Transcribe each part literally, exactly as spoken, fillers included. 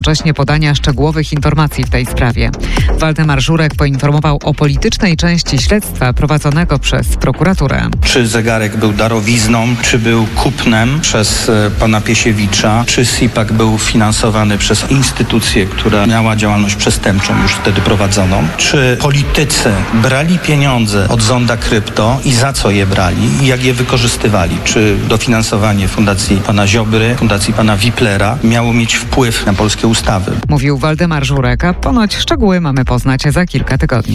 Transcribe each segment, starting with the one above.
Wcześniej podania szczegółowych informacji w tej sprawie. Waldemar Żurek poinformował o politycznej części śledztwa prowadzonego przez prokuraturę. Czy zegarek był darowizną, czy był kupnem przez e, pana Piesiewicza, czy SIPAK był finansowany przez instytucję, która miała działalność przestępczą już wtedy prowadzoną, czy politycy brali pieniądze od Zonda Krypto i za co je brali i jak je wykorzystywali, czy dofinansowanie fundacji pana Ziobry, fundacji pana Wiplera miało mieć wpływ na polskie ustawy. Mówił Waldemar Żurek, a ponoć szczegóły mamy poznać za kilka tygodni.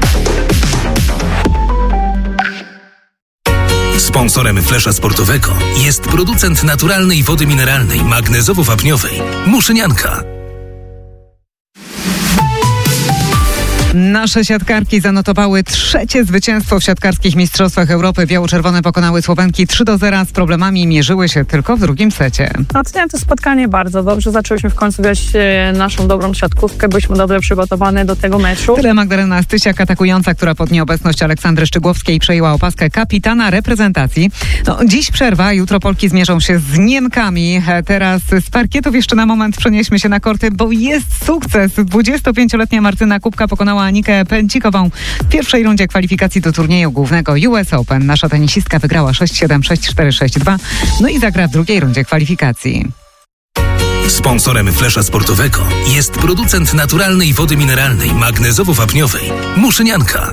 Sponsorem Flesza Sportowego jest producent naturalnej wody mineralnej magnezowo-wapniowej Muszynianka. Nasze siatkarki zanotowały trzecie zwycięstwo w siatkarskich mistrzostwach Europy. Biało-czerwone pokonały Słowenki trzy do zera. Z problemami mierzyły się tylko w drugim secie. Oceniam to spotkanie bardzo dobrze. Zaczęłyśmy w końcu grać naszą dobrą siatkówkę. Byliśmy dobrze przygotowane do tego meczu. Tyle Magdalena Stysiak, atakująca, która pod nieobecność Aleksandry Szczygłowskiej przejęła opaskę kapitana reprezentacji. No, dziś przerwa, jutro Polki zmierzą się z Niemkami. Teraz z parkietów jeszcze na moment przenieśmy się na korty, bo jest sukces. dwudziestopięcioletnia Martyna Kubka pokonała Anikę Pęcikową w pierwszej rundzie kwalifikacji do turnieju głównego U S Open. Nasza tenisistka wygrała sześć siedem, sześć cztery, sześć dwa, no i zagra w drugiej rundzie kwalifikacji. Sponsorem Flesza Sportowego jest producent naturalnej wody mineralnej magnezowo-wapniowej Muszynianka.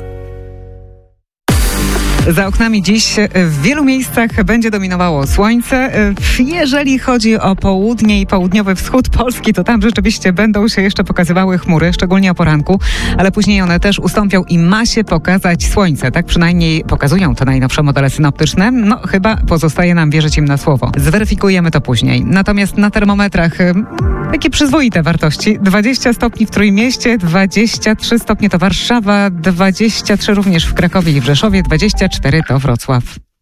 Za oknami dziś w wielu miejscach będzie dominowało słońce. Jeżeli chodzi o południe i południowy wschód Polski, to tam rzeczywiście będą się jeszcze pokazywały chmury, szczególnie o poranku, ale później one też ustąpią i ma się pokazać słońce. Tak przynajmniej pokazują te najnowsze modele synoptyczne. No chyba pozostaje nam wierzyć im na słowo. Zweryfikujemy to później. Natomiast na termometrach takie przyzwoite wartości. dwadzieścia stopni w Trójmieście, dwadzieścia trzy stopnie to Warszawa, dwadzieścia trzy również w Krakowie i w Rzeszowie, dwadzieścia cztery to Wrocław.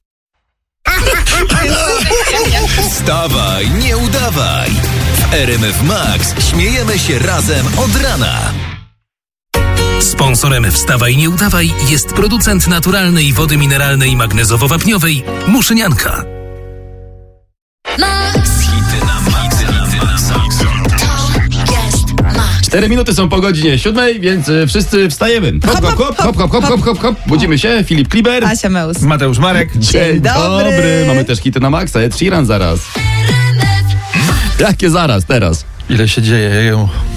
Wstawaj, nie udawaj! W R M F Max śmiejemy się razem od rana. Sponsorem Wstawaj, nie udawaj jest producent naturalnej wody mineralnej magnezowo-wapniowej Muszynianka. Hity na Maxa. Cztery minuty są po godzinie siódmej, więc y, wszyscy wstajemy. Hop, hop, hop, hop, hop, hop, hop, hop, hop. Budzimy się. Filip Kliber. Asia Meus. Mateusz Marek. Dzień, Dzień dobry. dobry. Mamy też hity na Maxa. Ed Sheeran zaraz. Jakie zaraz, teraz? Ile się dzieje?